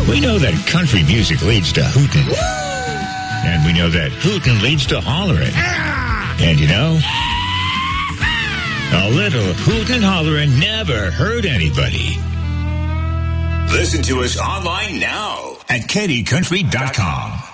We know that country music leads to hootin'. And we know that hootin' leads to hollering. And you know, a little hootin' and hollering never hurt anybody. Listen to us online now at KDCountry.com.